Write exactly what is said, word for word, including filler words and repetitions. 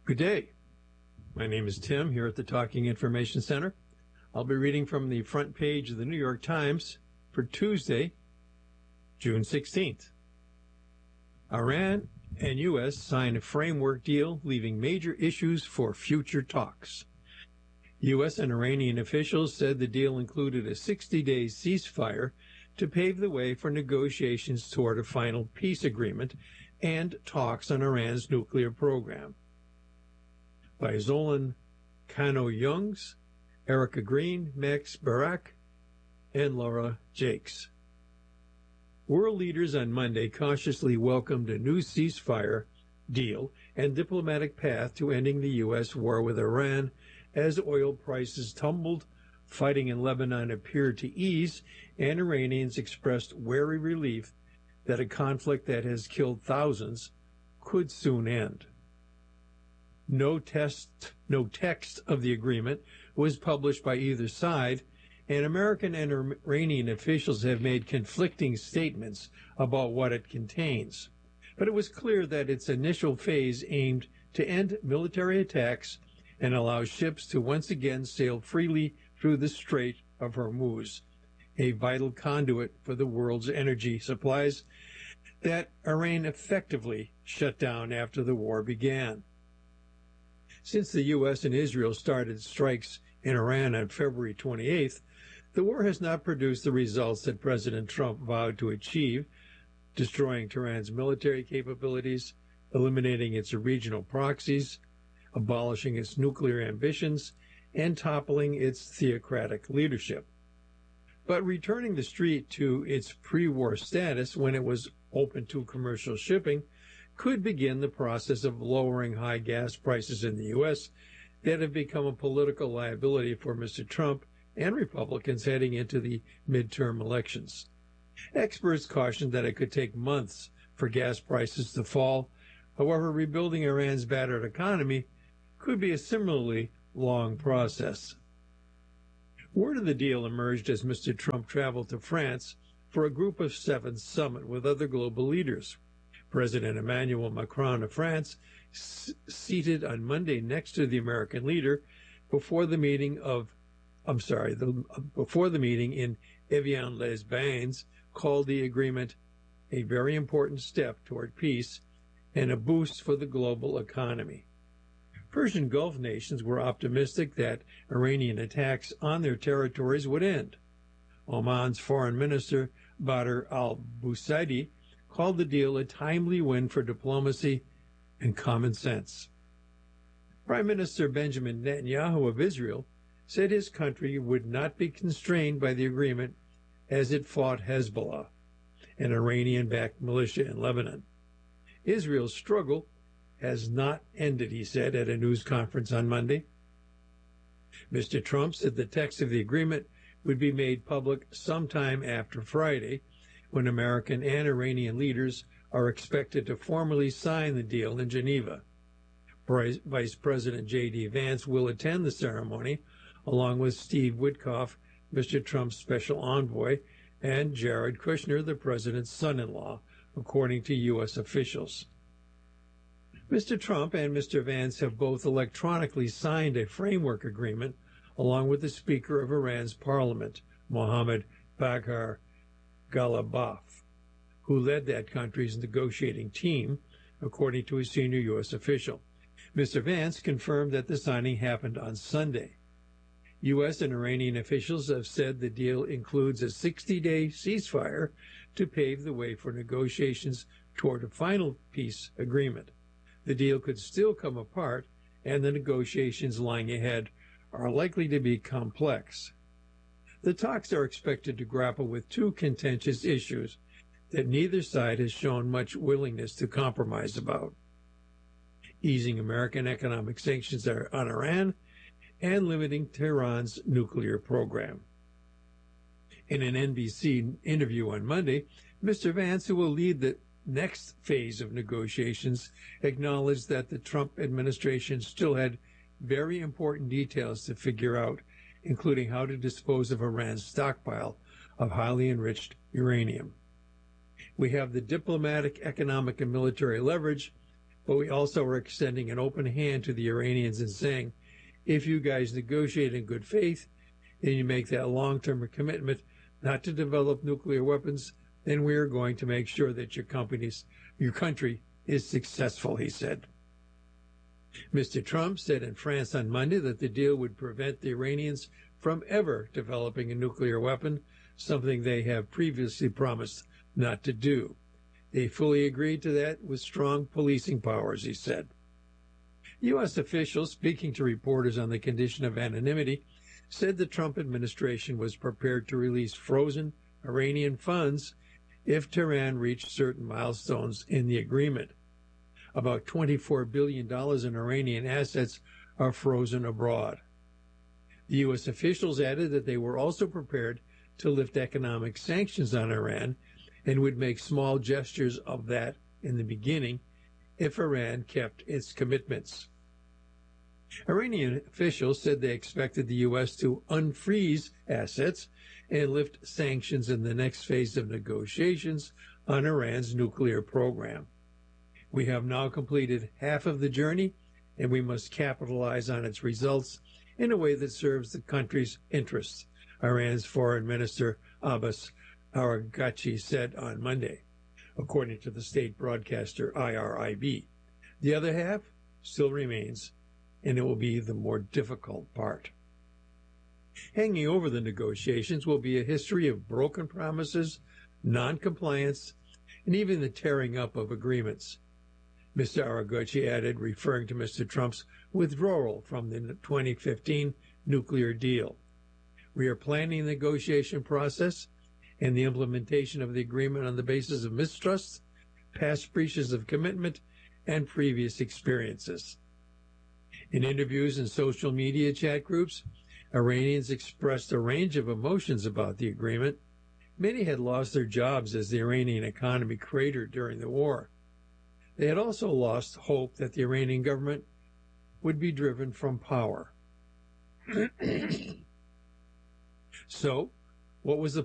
Good day. My name is Tim here at the Talking Information Center. I'll be reading from the front page of the New York Times for Tuesday, June sixteenth. Iran and U S sign a framework deal, leaving major issues for future talks. U S and Iranian officials said the deal included a sixty-day ceasefire to pave the way for negotiations toward a final peace agreement and talks on Iran's nuclear program. By Zolan Kano-Youngs, Erica Green, Max Barak, and Laura Jakes. World leaders on Monday cautiously welcomed a new ceasefire deal and diplomatic path to ending the U S war with Iran as oil prices tumbled, fighting in Lebanon appeared to ease, and Iranians expressed wary relief that a conflict that has killed thousands could soon end. No test, no text of the agreement was published by either side, and American and Iranian officials have made conflicting statements about what it contains. But it was clear that its initial phase aimed to end military attacks and allow ships to once again sail freely through the Strait of Hormuz, a vital conduit for the world's energy supplies that Iran effectively shut down after the war began. Since the U S and Israel started strikes in Iran on February twenty-eighth, the war has not produced the results that President Trump vowed to achieve, destroying Tehran's military capabilities, eliminating its regional proxies, abolishing its nuclear ambitions, and toppling its theocratic leadership. But returning the street to its pre-war status when it was open to commercial shipping could begin the process of lowering high gas prices in the U S that have become a political liability for Mister Trump and Republicans heading into the midterm elections. Experts cautioned that it could take months for gas prices to fall. However, rebuilding Iran's battered economy could be a similarly long process. Word of the deal emerged as Mister Trump traveled to France for a Group of Seven summit with other global leaders. President Emmanuel Macron of France, s- seated on Monday next to the American leader before the meeting of, I'm sorry, the, before the meeting in Evian-les-Bains, called the agreement a very important step toward peace and a boost for the global economy. Persian Gulf nations were optimistic that Iranian attacks on their territories would end. Oman's Foreign Minister Badr al-Busaidi called the deal a timely win for diplomacy and common sense. Prime Minister Benjamin Netanyahu of Israel said his country would not be constrained by the agreement as it fought Hezbollah, an Iranian-backed militia in Lebanon. Israel's struggle has not ended, he said at a news conference on Monday. Mister Trump said the text of the agreement would be made public sometime after Friday, when American and Iranian leaders are expected to formally sign the deal in Geneva. Vice President J D Vance will attend the ceremony, along with Steve Witkoff, Mister Trump's special envoy, and Jared Kushner, the president's son-in-law, according to U S officials. Mister Trump and Mister Vance have both electronically signed a framework agreement, along with the Speaker of Iran's parliament, Mohammad Bagher Ghalibaf, who led that country's negotiating team, according to a senior U S official. Mister Vance confirmed that the signing happened on Sunday. U S and Iranian officials have said the deal includes a sixty-day ceasefire to pave the way for negotiations toward a final peace agreement. The deal could still come apart, and the negotiations lying ahead are likely to be complex. The talks are expected to grapple with two contentious issues that neither side has shown much willingness to compromise about: easing American economic sanctions on Iran and limiting Tehran's nuclear program. In an N B C interview on Monday, Mister Vance, who will lead the next phase of negotiations, acknowledged that the Trump administration still had very important details to figure out, including how to dispose of Iran's stockpile of highly enriched uranium. We have the diplomatic, economic, and military leverage, but we also are extending an open hand to the Iranians and saying, if you guys negotiate in good faith and you make that long-term commitment not to develop nuclear weapons, then we are going to make sure that your companies, your country is successful, he said. Mister Trump said in France on Monday that the deal would prevent the Iranians from ever developing a nuclear weapon, something they have previously promised not to do. They fully agreed to that with strong policing powers, he said. U S officials, speaking to reporters on the condition of anonymity, said the Trump administration was prepared to release frozen Iranian funds if Tehran reached certain milestones in the agreement. About twenty-four billion dollars in Iranian assets are frozen abroad. The U S officials added that they were also prepared to lift economic sanctions on Iran and would make small gestures of that in the beginning if Iran kept its commitments. Iranian officials said they expected the U S to unfreeze assets and lift sanctions in the next phase of negotiations on Iran's nuclear program. We have now completed half of the journey, and we must capitalize on its results in a way that serves the country's interests, Iran's Foreign Minister Abbas Araghchi said on Monday, according to the state broadcaster I R I B. The other half still remains, and it will be the more difficult part. Hanging over the negotiations will be a history of broken promises, non-compliance, and even the tearing up of agreements. Mister Araghchi added, referring to Mister Trump's withdrawal from the twenty fifteen nuclear deal. We are planning the negotiation process and the implementation of the agreement on the basis of mistrust, past breaches of commitment, and previous experiences. In interviews and social media chat groups, Iranians expressed a range of emotions about the agreement. Many had lost their jobs as the Iranian economy cratered during the war. They had also lost hope that the Iranian government would be driven from power. So, what was the